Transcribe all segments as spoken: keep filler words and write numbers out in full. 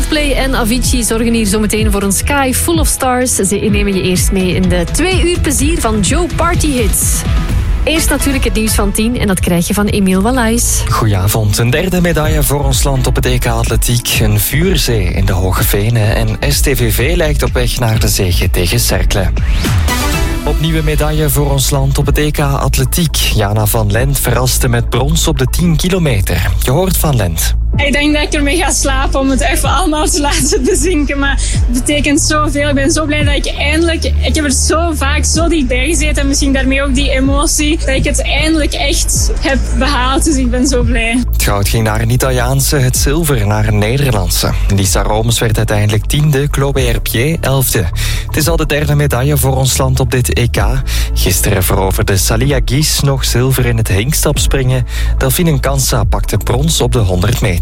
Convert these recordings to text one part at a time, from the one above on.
Coldplay en Avicii zorgen hier zometeen voor een sky full of stars. Ze nemen je eerst mee in de twee uur plezier van Joe Party Hits. Eerst natuurlijk het nieuws van tien en dat krijg je van Emiel Wallays. Goedenavond. Een derde medaille voor ons land op het E K Atletiek. Een vuurzee in de Hoge Venen en S T V V lijkt op weg naar de zege tegen Cercle. Opnieuw een medaille voor ons land op het E K Atletiek. Jana van Lent verraste met brons op de tien kilometer. Je hoort Van Lent. Ik denk dat ik ermee ga slapen om het even allemaal te laten bezinken. Maar het betekent zoveel. Ik ben zo blij dat ik eindelijk... Ik heb er zo vaak zo dichtbij gezeten. En misschien daarmee ook die emotie. Dat ik het eindelijk echt heb behaald. Dus ik ben zo blij. Het goud ging naar een Italiaanse, het zilver naar een Nederlandse. Lisa Romes werd uiteindelijk tiende, Chloé Herpier elfde. Het is al de derde medaille voor ons land op dit E K. Gisteren veroverde Salia Gies nog zilver in het hinkstapspringen. Delphine Kansa pakte brons op de honderd meter.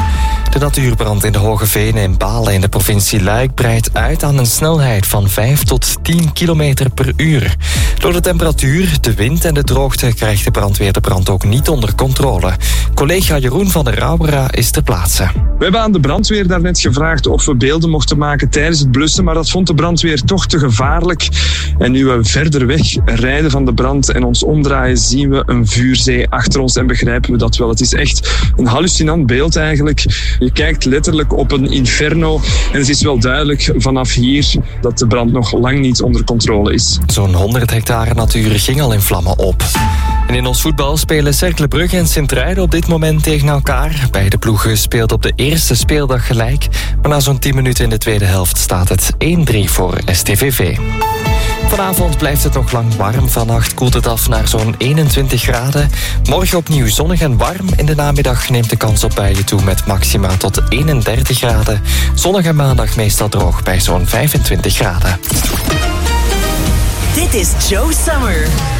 De natuurbrand in de Hoge Venen in Balen in de provincie Luik breidt uit aan een snelheid van vijf tot tien kilometer per uur. Door de temperatuur, de wind en de droogte krijgt de brandweer de brand ook niet onder controle. Collega Jeroen van der Rauwera is ter plaatse. We hebben aan de brandweer daarnet gevraagd of we beelden mochten maken tijdens het blussen, maar dat vond de brandweer toch te gevaarlijk. En nu we verder weg rijden van de brand en ons omdraaien, zien we een vuurzee achter ons en begrijpen we dat wel. Het is echt een hallucinant beeld eigenlijk. Je kijkt letterlijk op een inferno en het is wel duidelijk vanaf hier dat de brand nog lang niet onder controle is. Zo'n honderd hectare natuur ging al in vlammen op. En in ons voetbal spelen Cercle Brugge en Sint-Truiden op dit moment tegen elkaar. Beide ploegen speelden op de eerste speeldag gelijk, maar na zo'n tien minuten in de tweede helft staat het één drie voor S T V V. Vanavond blijft het nog lang warm. Vannacht koelt het af naar zo'n eenentwintig graden. Morgen opnieuw zonnig en warm. In de namiddag neemt de kans op buien toe met maxima tot eenendertig graden. Zondag en maandag meestal droog bij zo'n vijfentwintig graden. Dit is Joe Summer.